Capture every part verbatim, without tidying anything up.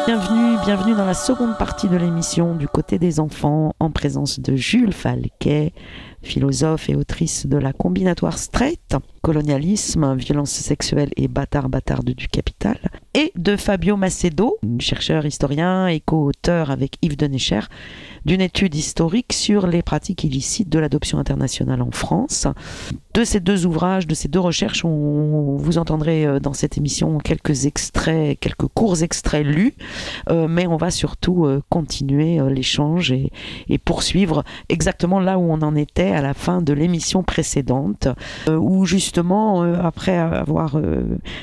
Bienvenue, bienvenue dans la seconde partie de l'émission Du côté des enfants, en présence de Jules Falquet, philosophe et autrice de la combinatoire Straight, colonialisme, violence sexuelle et bâtard bâtarde du capital, et de Fabio Macedo, chercheur historien et co-auteur avec Yves Denecher, d'une étude historique sur les pratiques illicites de l'adoption internationale en France. De ces deux ouvrages, de ces deux recherches, on, vous entendrez dans cette émission quelques extraits, quelques courts extraits lus, euh, mais on va surtout euh, continuer euh, l'échange et, et poursuivre exactement là où on en était à la fin de l'émission précédente, euh, où justement, euh, après avoir euh,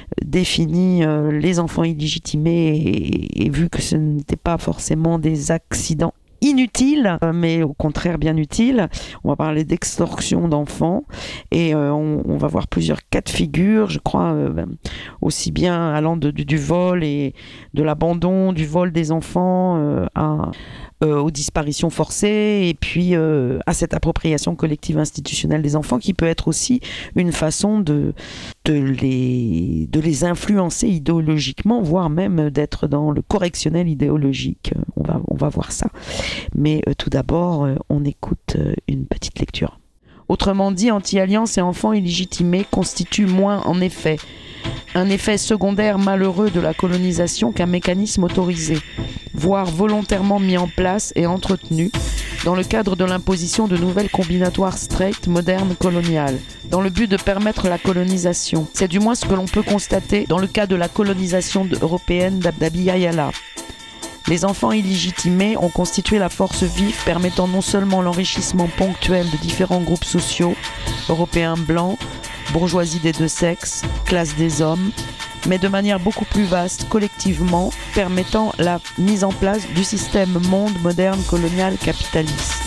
défini euh, les enfants illégitimés et, et vu que ce n'était pas forcément des accidents inutile, mais au contraire bien utile. On va parler d'extorsion d'enfants et euh, on, on va voir plusieurs cas de figure, je crois, euh, aussi bien allant de, du, du vol et de l'abandon, du vol des enfants euh, à, euh, aux disparitions forcées et puis euh, à cette appropriation collective institutionnelle des enfants qui peut être aussi une façon de, de, les, de les influencer idéologiquement, voire même d'être dans le correctionnel idéologique. On va, on va voir ça. Mais euh, tout d'abord, euh, on écoute euh, une petite lecture. Autrement dit, anti-alliance et enfants illégitimés constituent moins, en effet, un effet secondaire malheureux de la colonisation qu'un mécanisme autorisé, voire volontairement mis en place et entretenu dans le cadre de l'imposition de nouvelles combinatoires straight modernes coloniales, dans le but de permettre la colonisation. C'est du moins ce que l'on peut constater dans le cas de la colonisation européenne d'Abiyah Yala. Les enfants illégitimés ont constitué la force vive permettant non seulement l'enrichissement ponctuel de différents groupes sociaux, européens blancs, bourgeoisie des deux sexes, classe des hommes, mais de manière beaucoup plus vaste, collectivement, permettant la mise en place du système monde moderne colonial capitaliste.